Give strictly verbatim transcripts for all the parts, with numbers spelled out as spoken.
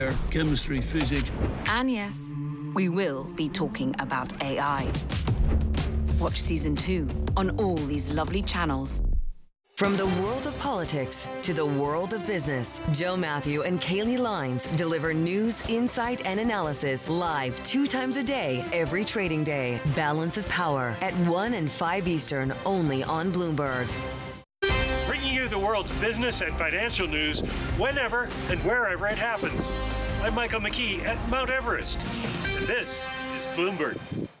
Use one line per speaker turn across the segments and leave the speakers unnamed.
chemistry, physics.
And yes, we will be talking about A I. Watch season two on all these lovely channels.
From the world of politics to the world of business, Joe Matthew and Kaylee Lines deliver news, insight, and analysis live two times a day, every trading day. Balance of Power at one and five Eastern, only on Bloomberg.
Bringing you the world's business and financial news whenever and wherever it happens. I'm Michael McKee at Mount Everest, and this is Bloomberg.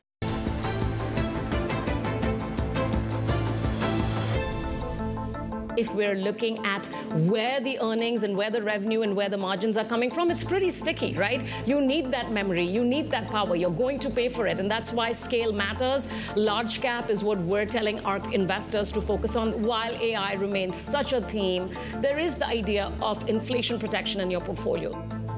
If we're looking at where the earnings and where the revenue and where the margins are coming from, it's pretty sticky, right? You need that memory, you need that power, you're going to pay for it, and that's why scale matters. Large cap is what we're telling our investors to focus on. While A I remains such a theme, there is the idea of inflation protection in your portfolio.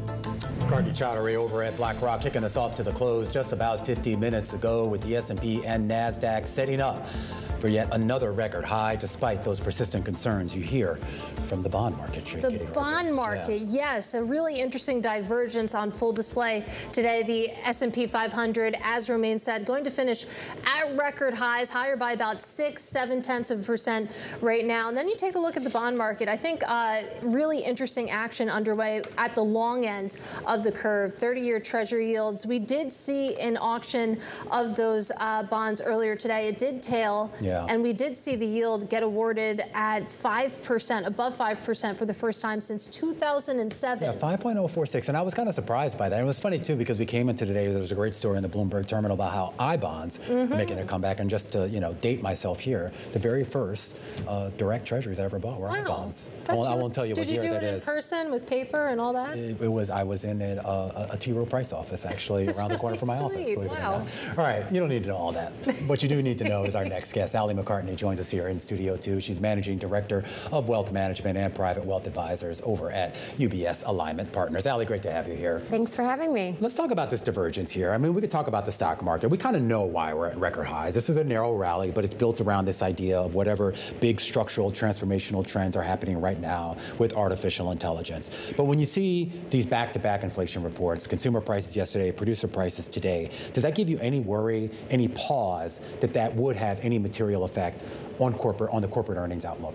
Karthi Chaudhary over at BlackRock kicking us off to the close just about fifty minutes ago with the S and P and NASDAQ setting up for yet another record high, despite those persistent concerns you hear from the bond market.
The bond market, yeah. yes, a really interesting divergence on full display today. The S and P five hundred, as Romain said, going to finish at record highs, higher by about six, seven tenths of a percent right now. And then you take a look at the bond market. I think uh, really interesting action underway at the long end of the curve. thirty-year Treasury yields. We did see an auction of those uh, bonds earlier today. It did tail. Yeah. Yeah. And we did see the yield get awarded at five percent, above five percent for the first time since two thousand seven.
Yeah, five point oh four six. And I was kind of surprised by that. And it was funny, too, because we came into today, there was a great story in the Bloomberg terminal about how I bonds mm-hmm. are making a comeback. And just to, you know, date myself here, the very first uh, direct treasuries I ever bought were I bonds. I won't, I won't tell you what year that is.
Did you do it in person with paper and all that?
It, it was, I was in a, a, a T. Rowe Price office, actually, around the corner from my
sweet.
office. Believe
Wow.
It or not. All right, you don't need to know all that. What you do need to know is our next guest. Allie McCartney joins us here in studio two. She's Managing Director of Wealth Management and Private Wealth Advisors over at U B S Alignment Partners. Allie, great to have you here.
Thanks for having me.
Let's talk about this divergence here. I mean, we could talk about the stock market. We kind of know why we're at record highs. This is a narrow rally, but it's built around this idea of whatever big structural transformational trends are happening right now with artificial intelligence. But when you see these back-to-back inflation reports, consumer prices yesterday, producer prices today, does that give you any worry, any pause that that would have any material effect on corporate, on the corporate earnings outlook?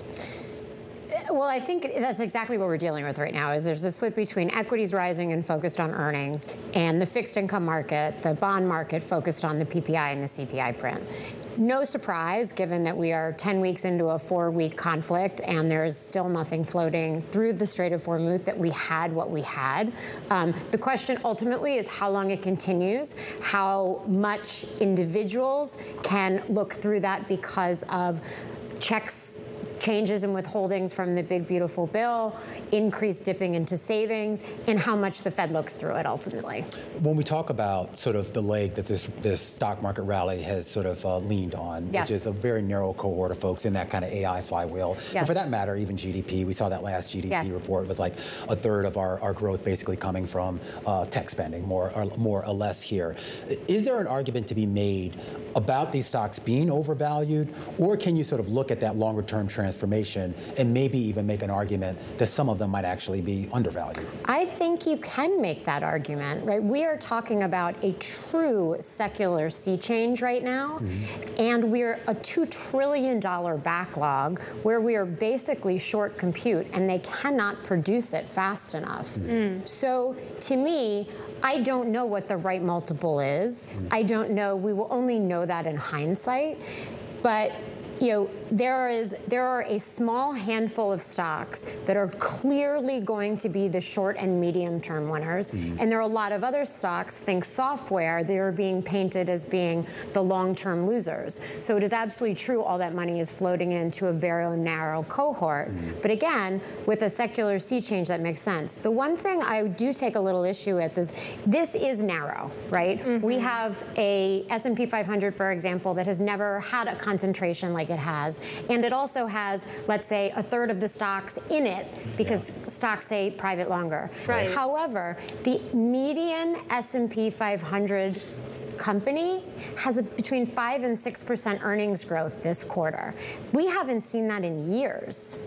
Well, I think that's exactly what we're dealing with right now, is there's a split between equities rising and focused on earnings, and the fixed income market, the bond market, focused on the P P I and the C P I print. No surprise, given that we are ten weeks into a four-week conflict and there's still nothing floating through the Strait of Hormuz, that we had what we had. Um, the question ultimately is how long it continues, how much individuals can look through that because of checks, changes in withholdings from the big, beautiful bill, increased dipping into savings, and how much the Fed looks through it ultimately.
When we talk about sort of the leg that this this stock market rally has sort of uh, leaned on,
yes.
which is a very narrow cohort of folks in that kind of A I flywheel, yes. and for that matter, even G D P. We saw that last G D P yes. report with like a third of our, our growth basically coming from uh, tech spending, more or, more or less here. Is there an argument to be made about these stocks being overvalued, or can you sort of look at that longer term transformation and maybe even make an argument that some of them might actually be undervalued?
I think you can make that argument, right? We are talking about a true secular sea change right now, mm-hmm. and we're a two trillion dollar backlog where we are basically short compute and they cannot produce it fast enough. Mm-hmm. Mm. So to me, I don't know what the right multiple is. Mm. I don't know. We will only know that in hindsight. But you know, there is there are a small handful of stocks that are clearly going to be the short and medium term winners, mm-hmm. and there are a lot of other stocks, think software, that are being painted as being the long term losers. So it is absolutely true all that money is floating into a very narrow cohort. Mm-hmm. But again, with a secular sea change, that makes sense. The one thing I do take a little issue with is this is narrow, right? Mm-hmm. We have a S and P five hundred, for example, that has never had a concentration like it has, and it also has, let's say, a third of the stocks in it because yeah. stocks say private longer. Right. However, the median S and P five hundred company has a between five and six percent earnings growth this quarter. We haven't seen that in years.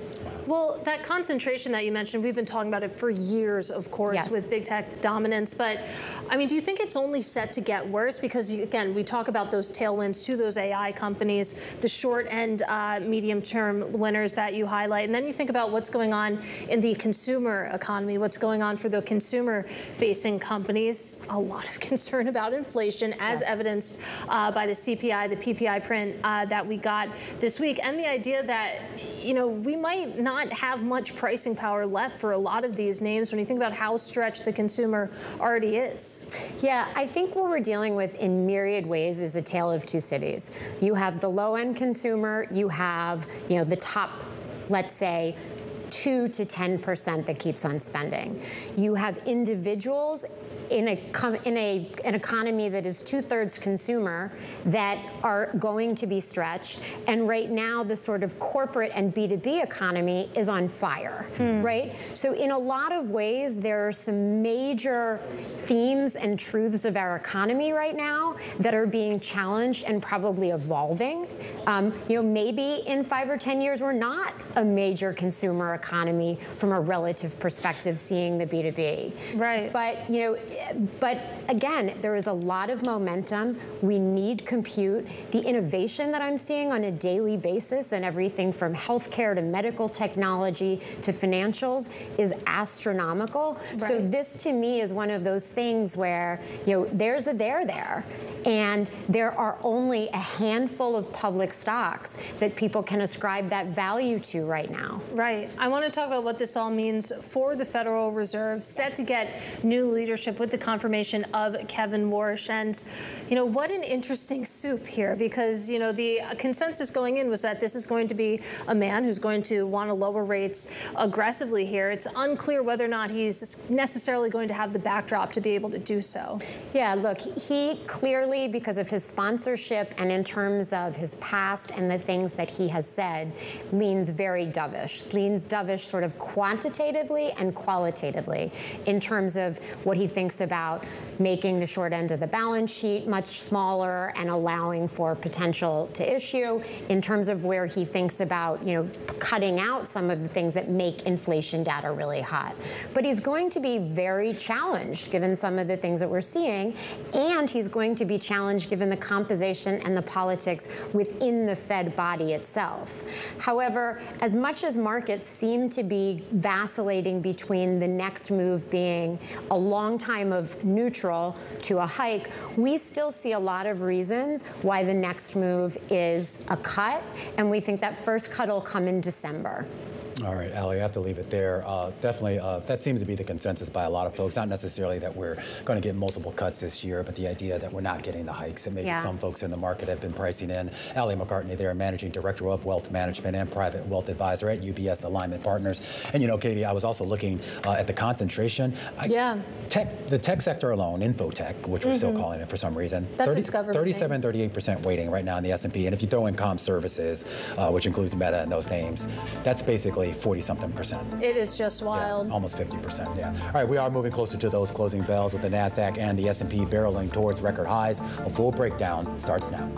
Well, that concentration that you mentioned, we've been talking about it for years, of course, yes. with big tech dominance. But, I mean, do you think it's only set to get worse? Because, again, we talk about those tailwinds to those A I companies, the short and uh, medium-term winners that you highlight. And then you think about what's going on in the consumer economy, what's going on for the consumer-facing companies. A lot of concern about inflation, as yes. evidenced uh, by the C P I, the P P I print uh, that we got this week, and the idea that, you know, we might not have much pricing power left for a lot of these names when you think about how stretched the consumer already is.
Yeah, I think what we're dealing with in myriad ways is a tale of two cities. You have the low-end consumer, you have, you know, the top, let's say, two to ten percent that keeps on spending. You have individuals in a in a an economy that is two-thirds consumer that are going to be stretched, and right now the sort of corporate and B two B economy is on fire, hmm. right? So in a lot of ways, there are some major themes and truths of our economy right now that are being challenged and probably evolving. Um, you know, maybe in five or ten years, we're not a major consumer economy from a relative perspective, seeing the B two B.
Right.
But, you know, but again, there is a lot of momentum. We need compute. The innovation that I'm seeing on a daily basis and everything from healthcare to medical technology to financials is astronomical. Right. So this to me is one of those things where, you know, there's a there there. And there are only a handful of public stocks that people can ascribe that value to right now.
Right. I want to talk about what this all means for the Federal Reserve, set to get new leadership with the confirmation of Kevin Warsh. And, you know, what an interesting soup here, because, you know, the consensus going in was that this is going to be a man who's going to want to lower rates aggressively here. It's unclear whether or not he's necessarily going to have the backdrop to be able to do so.
Yeah, look, he clearly, because of his sponsorship and in terms of his past and the things that he has said, leans very dovish, leans dovish sort of quantitatively and qualitatively in terms of what he thinks about making the short end of the balance sheet much smaller and allowing for potential to issue, in terms of where he thinks about, you know, cutting out some of the things that make inflation data really hot. But he's going to be very challenged given some of the things that we're seeing, and he's going to be challenged given the composition and the politics within the Fed body itself. However, as much as markets seem to be vacillating between the next move being a long time of neutral to a hike, we still see a lot of reasons why the next move is a cut, and we think that first cut will come in December.
All right, Allie, I have to leave it there. Uh, definitely, uh, that seems to be the consensus by a lot of folks. Not necessarily that we're going to get multiple cuts this year, but the idea that we're not getting the hikes that maybe yeah. some folks in the market have been pricing in. Allie McCartney there, Managing Director of Wealth Management and Private Wealth Advisor at U B S Alignment Partners. And, you know, Katie, I was also looking uh, at the concentration. I,
yeah.
Tech, the tech sector alone, infotech, which we're mm-hmm. still calling it for some reason,
That's thirty, its government
thirty-seven, thirty-eight percent weighting right now in the S and P. And if you throw in comm services, uh, which includes Meta and those names, that's basically forty-something percent.
It is just wild.
Yeah, almost fifty percent, yeah. All right, we are moving closer to those closing bells with the NASDAQ and the S and P barreling towards record highs. A full breakdown starts now.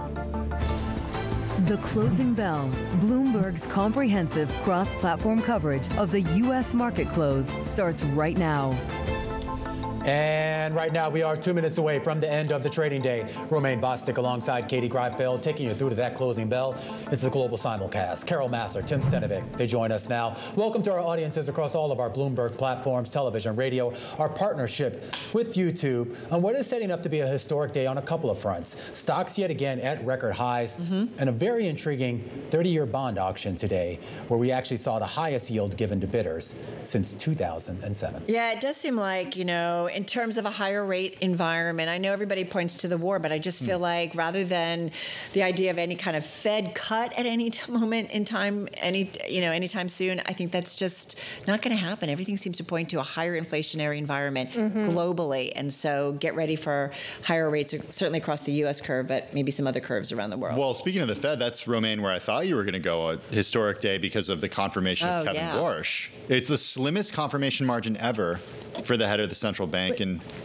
The Closing Bell, Bloomberg's comprehensive cross-platform coverage of the U S market close, starts right now.
And right now, we are two minutes away from the end of the trading day. Romaine Bostick alongside Katie Greifeld, taking you through to that closing bell. It's the Global Simulcast. Carol Massler, Tim Stenovic, they join us now. Welcome to our audiences across all of our Bloomberg platforms, television, radio, our partnership with YouTube on what is setting up to be a historic day on a couple of fronts. Stocks yet again at record highs, mm-hmm. and a very intriguing thirty-year bond auction today, where we actually saw the highest yield given to bidders since two thousand seven.
Yeah, it does seem like, you know, in terms of a higher rate environment, I know everybody points to the war, but I just feel mm. like rather than the idea of any kind of Fed cut at any t- moment in time, any you know, anytime soon, I think that's just not going to happen. Everything seems to point to a higher inflationary environment mm-hmm. globally, and so get ready for higher rates, certainly across the U S curve, but maybe some other curves around the world.
Well, speaking of the Fed, that's, Romaine, where I thought you were going to go, a historic day because of the confirmation
oh,
of Kevin
yeah.
Warsh. It's the slimmest confirmation margin ever for the head of the central bank, and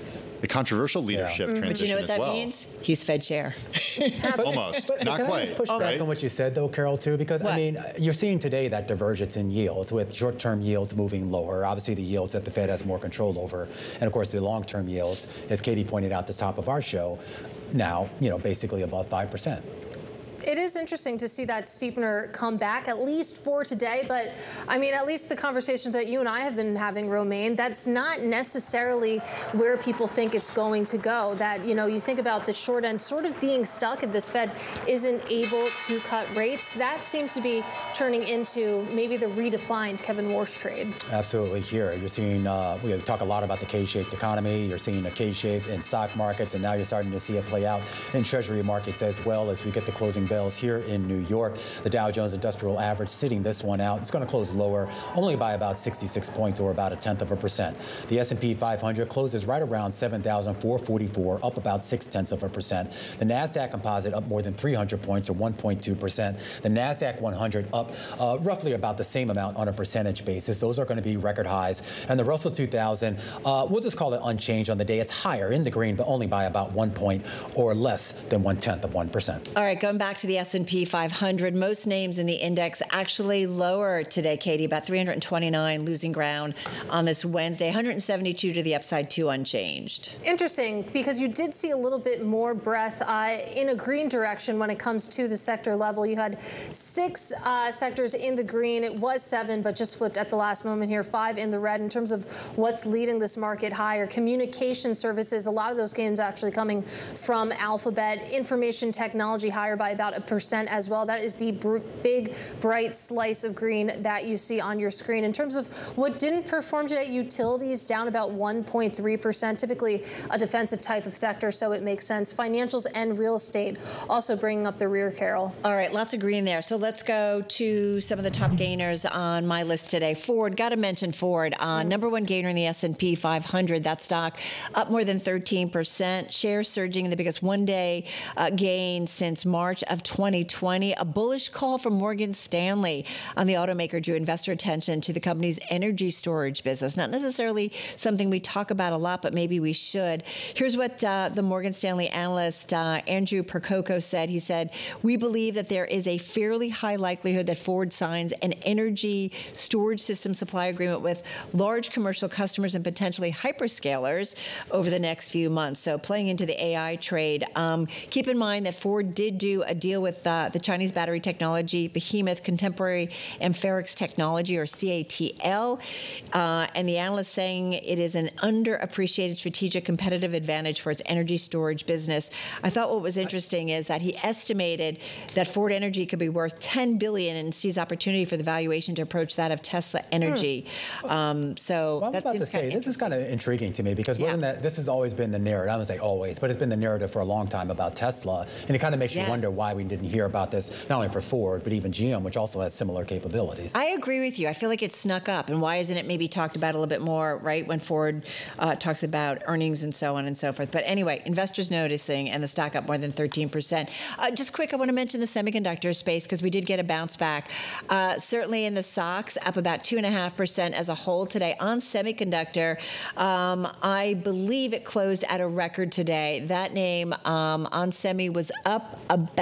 a controversial leadership
Yeah.
transition
But you know what
as
that
well.
means? He's Fed chair.
Almost,
But
not
can I
quite.
just push
right?
back on what you said, though, Carol, too? Because,
What?
I mean, you're seeing today that divergence in yields, with short-term yields moving lower. Obviously, the yields that the Fed has more control over. And, of course, the long-term yields, as Katie pointed out at the top of our show, now, you know, basically above five percent.
It is interesting to see that steepener come back, at least for today. But, I mean, at least the conversations that you and I have been having, Romaine, that's not necessarily where people think it's going to go. That, you know, you think about the short end sort of being stuck if this Fed isn't able to cut rates. That seems to be turning into maybe the redefined Kevin Warsh trade.
Absolutely. Here, you're seeing, uh, we talk a lot about the K-shaped economy. You're seeing a K-shape in stock markets, and now you're starting to see it play out in Treasury markets as well as we get the closing bells here in New York. The Dow Jones Industrial Average sitting this one out. It's going to close lower, only by about sixty-six points, or about a tenth of a percent. The S and P five hundred closes right around seven thousand four hundred forty-four, up about six tenths of a percent. The Nasdaq Composite up more than three hundred points, or one point two percent. The Nasdaq one hundred up uh, roughly about the same amount on a percentage basis. Those are going to be record highs. And the Russell two thousand, uh, we'll just call it unchanged on the day. It's higher in the green, but only by about one point, or less than one tenth of one percent.
All right, going back to the S and P five hundred, most names in the index actually lower today, Katie, about three hundred twenty-nine, losing ground on this Wednesday, one hundred seventy-two to the upside, two unchanged.
Interesting, because you did see a little bit more breadth uh, in a green direction when it comes to the sector level. You had six uh, sectors in the green. It was seven, but just flipped at the last moment here. Five in the red in terms of what's leading this market higher. Communication services, a lot of those gains actually coming from Alphabet. Information technology higher by about a percent as well. That is the br big, bright slice of green that you see on your screen. In terms of what didn't perform today, utilities down about one point three percent, typically a defensive type of sector, so it makes sense. Financials and real estate also bringing up the rear, Carol.
All right, lots of green there. So let's go to some of the top gainers on my list today. Ford, got to mention Ford, uh, mm. number one gainer in the S and P five hundred. That stock up more than thirteen percent. Shares surging in the biggest one-day uh, gain since March of twenty twenty. A bullish call from Morgan Stanley on the automaker drew investor attention to the company's energy storage business. Not necessarily something we talk about a lot, but maybe we should. Here's what uh, the Morgan Stanley analyst uh, Andrew Percoco said. He said, "We believe that there is a fairly high likelihood that Ford signs an energy storage system supply agreement with large commercial customers and potentially hyperscalers over the next few months." So playing into the A I trade. Um, keep in mind that Ford did do a deal with uh, the Chinese battery technology behemoth Contemporary Amperics Technology, or C A T L, uh, and the analyst saying it is an underappreciated strategic competitive advantage for its energy storage business. I thought what was interesting is that he estimated that Ford Energy could be worth ten billion dollars and sees opportunity for the valuation to approach that of Tesla Energy. Hmm. Um, so
well, I was
that
about to say, this is kind of intriguing to me, because wasn't yeah. that this has always been the narrative? I would say always, but it's been the narrative for a long time about Tesla, and it kind of makes yes. you wonder why we didn't hear about this, not only for Ford, but even G M, which also has similar capabilities.
I agree with you. I feel like it snuck up, and why isn't it maybe talked about a little bit more, right, when Ford uh, talks about earnings and so on and so forth. But anyway, investors noticing, and the stock up more than thirteen percent. Uh, just quick, I want to mention the semiconductor space, because we did get a bounce back. Uh, certainly in the S O X, up about two point five percent as a whole today on semiconductor. Um, I believe it closed at a record today. That name um, on semi was up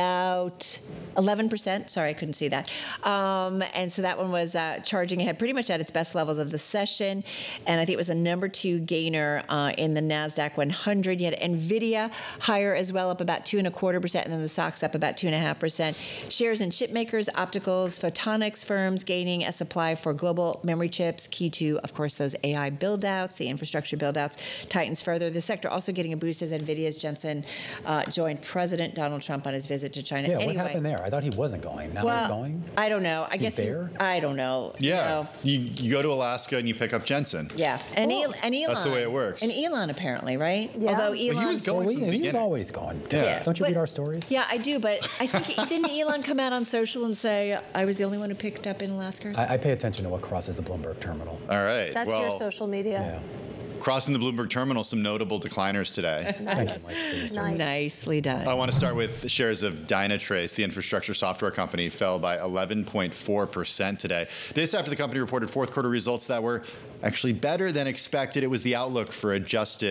about eleven percent. Sorry, I couldn't see that. Um, and so that one was uh, charging ahead pretty much at its best levels of the session. And I think it was the number two gainer uh, in the NASDAQ one hundred. You had NVIDIA higher as well, up about two and a quarter percent. And then the S O X up about two and a half percent. Shares in chip makers, opticals, photonics firms gaining a supply for global memory chips, key to, of course, those A I build-outs, the infrastructure build-outs, tightens further. The sector also getting a boost as NVIDIA's Jensen uh, joined President Donald Trump on his visit to China.
Yeah,
anyway,
what happened there? I thought he wasn't going. Now
well,
he's going?
I don't know. I
he's
guess
there?
He, I don't know.
Yeah.
You know.
You, you go to Alaska and you pick up Jensen.
Yeah. And,
cool.
El, and Elon.
That's the way it works.
And Elon, apparently, right?
Yeah.
Although Elon.
Well, he was going
well,
from the
he was
beginning.
always going.
Yeah.
yeah.
Don't you
but,
read our stories?
Yeah, I do. But I think, didn't Elon come out on social and say, I was the only one who picked up in Alaska?
I, I pay attention to what crosses the Bloomberg terminal.
All right.
That's
well,
your social media.
Yeah.
Crossing the Bloomberg terminal, some notable decliners today.
Nice.
Thank you,
Nice.
Nicely done.
I want to start with shares of Dynatrace, the infrastructure software company, fell by eleven point four percent today. This after the company reported fourth quarter results that were actually better than expected. It was the outlook for adjusted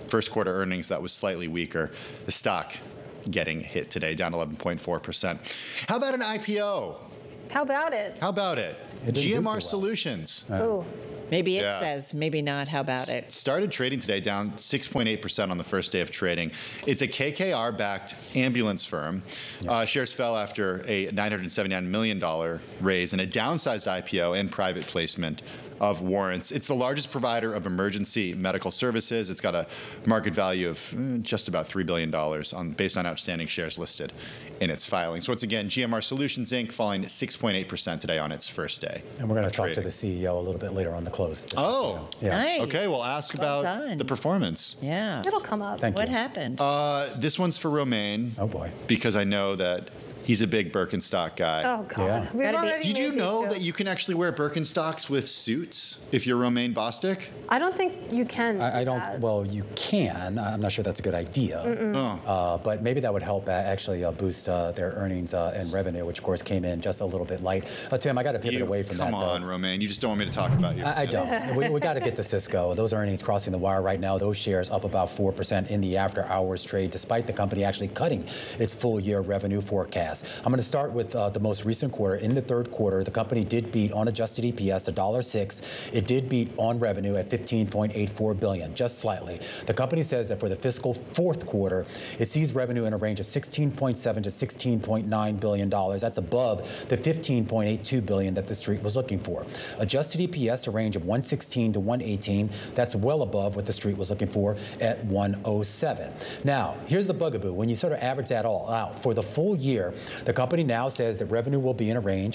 first quarter earnings that was slightly weaker. The stock getting hit today, down eleven point four percent. How about an I P O?
How about it?
How about it?
It
G M R
well.
Solutions.
Uh,
Ooh.
Maybe it
Yeah.
says, maybe not. How about it?
Started trading today, down six point eight percent on the first day of trading. It's a K K R-backed ambulance firm. Yeah. Uh, shares fell after a nine hundred seventy-nine million dollars raise and a downsized I P O and private placement of warrants. It's the largest provider of emergency medical services. It's got a market value of eh, just about three billion dollars on, based on outstanding shares listed in its filing. So once again, G M R Solutions, Incorporated falling six point eight percent today on its first day.
And we're going to talk
trading.
to the C E O a little bit later on the close.
Oh,
yeah.
Nice.
Okay, we'll ask
Well
about
done.
the performance.
Yeah.
It'll come up.
Thank
What
you.
happened?
Uh, this one's for Romaine.
Oh, boy.
Because I know that he's a big Birkenstock guy.
Oh, God.
Yeah.
We've
Gotta be-
already
Did you
made these
know that
jokes.
you can actually wear Birkenstocks with suits if you're Romaine Bostick?
I don't think you can.
I, I
do
don't,
that.
well, you can. I'm not sure that's a good idea.
Oh.
Uh, but maybe that would help uh, actually uh, boost uh, their earnings uh, and revenue, which of course came in just a little bit light. Uh, Tim, I got to pivot
You-
away from
come
that.
on,
though.
Romaine. You just don't want me to talk about you.
I, I don't. we we got to get to Cisco. Those earnings crossing the wire right now. Those shares up about four percent in the after-hours trade, despite the company actually cutting its full-year revenue forecast. I'm going to start with uh, the most recent quarter. In the third quarter, the company did beat on adjusted E P S one dollar six. It did beat on revenue at fifteen point eight four billion dollars, just slightly. The company says that for the fiscal fourth quarter, it sees revenue in a range of sixteen point seven to sixteen point nine billion dollars. That's above the fifteen point eight two billion dollars that the street was looking for. Adjusted E P S, a range of one sixteen to one eighteen. That's well above what the street was looking for at one oh seven. Now, here's the bugaboo. When you sort of average that all out, for the full year, the company now says that revenue will be in a range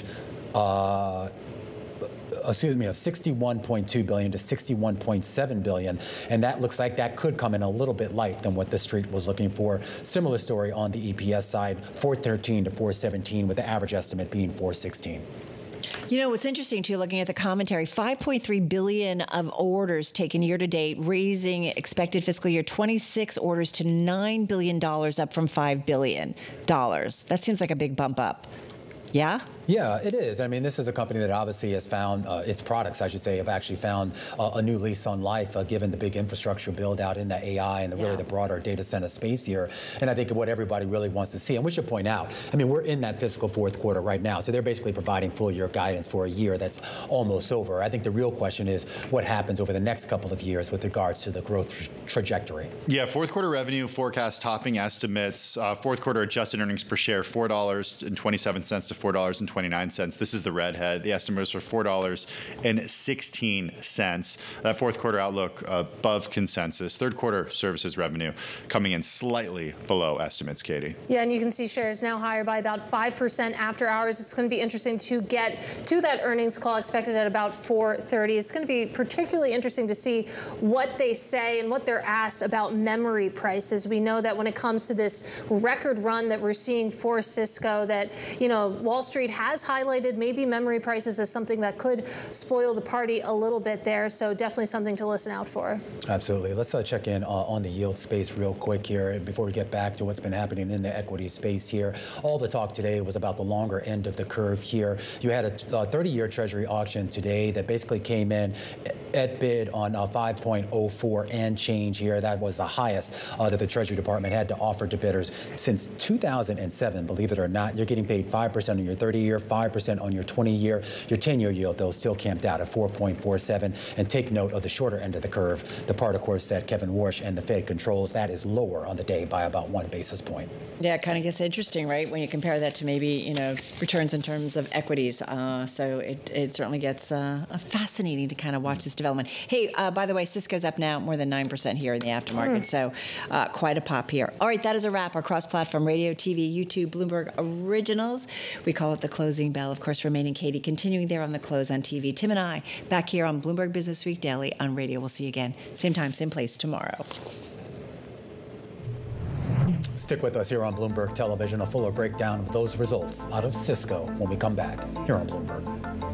uh, excuse me, of sixty-one point two billion dollars to sixty-one point seven billion dollars, and that looks like that could come in a little bit light than what the street was looking for. Similar story on the E P S side, four thirteen to four seventeen, with the average estimate being four sixteen.
You know, what's interesting, too, looking at the commentary, five point three billion dollars of orders taken year to date, raising expected fiscal year twenty-six orders to nine billion dollars, up from five billion dollars. That seems like a big bump up. Yeah?
Yeah, it is. I mean, this is a company that obviously has found, uh, its products, I should say, have actually found uh, a new lease on life, uh, given the big infrastructure build out in the A I and the, really
Yeah.
the broader data center space here. And I think what everybody really wants to see, and we should point out, I mean, we're in that fiscal fourth quarter right now. So they're basically providing full year guidance for a year that's almost over. I think the real question is what happens over the next couple of years with regards to the growth tra- trajectory.
Yeah, fourth quarter revenue forecast topping estimates. Uh, fourth quarter adjusted earnings per share, four dollars and twenty-seven cents to four dollars and twenty-nine cents. This is the redhead. The estimate is for four dollars and sixteen cents. That fourth quarter outlook above consensus. Third quarter services revenue coming in slightly below estimates, Katie.
Yeah, and you can see shares now higher by about five percent after hours. It's going to be interesting to get to that earnings call expected at about four thirty. It's going to be particularly interesting to see what they say and what they're asked about memory prices. We know that when it comes to this record run that we're seeing for Cisco, that, you know, Wall Street has highlighted maybe memory prices as something that could spoil the party a little bit there. So definitely something to listen out for.
Absolutely. Let's uh, check in uh, on the yield space real quick here before we get back to what's been happening in the equity space here. All the talk today was about the longer end of the curve here. You had a thirty-year Treasury auction today that basically came in at bid on uh, five point oh four and change here. That was the highest uh, that the Treasury Department had to offer to bidders since two thousand seven. Believe it or not, you're getting paid five percent on your thirty-year, five percent on your twenty-year. Your ten-year yield, though, still camped out at four point four seven. And take note of the shorter end of the curve, the part, of course, that Kevin Warsh and the Fed controls. That is lower on the day by about one basis point.
Yeah, it kind of gets interesting, right, when you compare that to maybe, you know, returns in terms of equities. Uh, so it, it certainly gets uh, fascinating to kind of watch this development. Hey, uh, by the way, Cisco's up now more than nine percent here in the aftermarket, mm. so uh, quite a pop here. All right, that is a wrap. Our cross-platform radio, T V, YouTube, Bloomberg Originals. We call it the closing bell. Of course, remaining Katie continuing there on the close on T V. Tim and I back here on Bloomberg Business Week Daily on radio. We'll see you again, same time, same place tomorrow.
Stick with us here on Bloomberg Television, a fuller breakdown of those results out of Cisco when we come back here on Bloomberg.